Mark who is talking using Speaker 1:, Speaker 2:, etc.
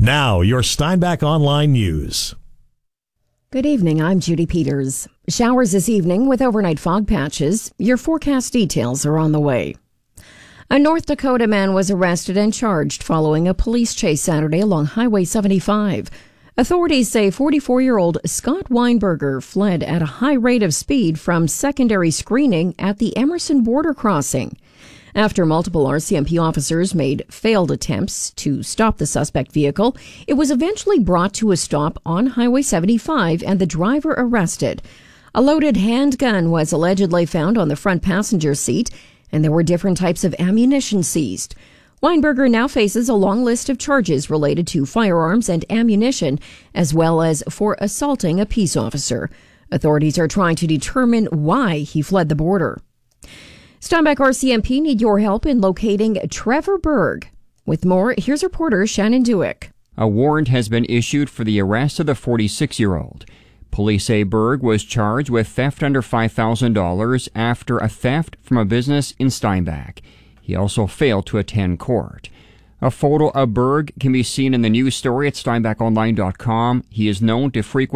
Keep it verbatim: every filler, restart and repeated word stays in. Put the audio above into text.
Speaker 1: Now, your Steinbach Online News.
Speaker 2: Good evening, I'm Judy Peters. Showers this evening with overnight fog patches. Your forecast details are on the way. A North Dakota man was arrested and charged following a police chase Saturday along Highway seventy-five. Authorities say forty-four-year-old Scott Weinberger fled at a high rate of speed from secondary screening at the Emerson border crossing. After multiple R C M P officers made failed attempts to stop the suspect vehicle, it was eventually brought to a stop on Highway seventy-five and the driver arrested. A loaded handgun was allegedly found on the front passenger seat, and there were different types of ammunition seized. Weinberger now faces a long list of charges related to firearms and ammunition, as well as for assaulting a peace officer. Authorities are trying to determine why he fled the border. Steinbach R C M P need your help in locating Trevor Berg. With more, here's reporter Shannon Dewick.
Speaker 3: A warrant has been issued for the arrest of the forty-six-year-old. Police say Berg was charged with theft under five thousand dollars after a theft from a business in Steinbach. He also failed to attend court. A photo of Berg can be seen in the news story at steinbach online dot com. He is known to frequent